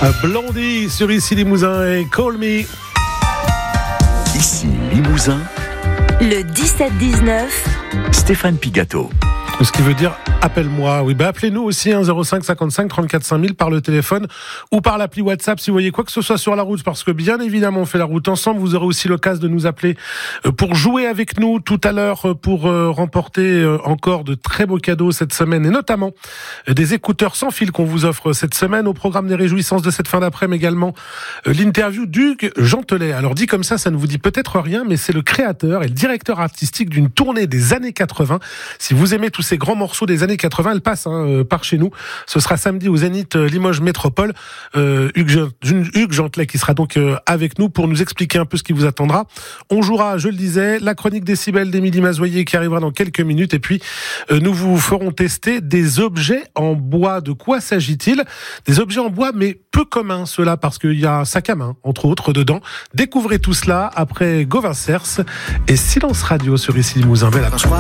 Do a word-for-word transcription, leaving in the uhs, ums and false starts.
Blondie sur Ici Limousin et Call Me. Ici Limousin, le dix-sept dix-neuf, Stéphane Pigato. Ce qui veut dire appelle-moi. Oui, bah appelez-nous aussi hein, zéro cinq cinquante-cinq trente-quatre cinq mille par le téléphone ou par l'appli WhatsApp si vous voyez quoi que ce soit sur la route, parce que bien évidemment on fait la route ensemble. Vous aurez aussi l'occasion de nous appeler pour jouer avec nous tout à l'heure, pour remporter encore de très beaux cadeaux cette semaine, et notamment des écouteurs sans fil qu'on vous offre cette semaine. Au programme des réjouissances de cette fin d'après-midi également l'interview d'Hugues Gentelet. Alors dit comme ça, ça ne vous dit peut-être rien, mais c'est le créateur et le directeur artistique d'une tournée des années quatre-vingts. Si vous aimez tous ces grands morceaux des années quatre-vingts, elle passe hein, par chez nous. Ce sera samedi au Zénith Limoges Métropole. Euh, Hugues, Hugues Gentelet qui sera donc euh, avec nous pour nous expliquer un peu ce qui vous attendra. On jouera, je le disais, la chronique décibel d'Émilie Mazoyer qui arrivera dans quelques minutes, et puis euh, nous vous ferons tester des objets en bois. De quoi s'agit-il ? Des objets en bois, mais peu communs, ceux-là, parce qu'il y a un sac à main, entre autres, dedans. Découvrez tout cela après Gauvin Cers et Silence Radio sur Ici Limousin. Belle après-midi.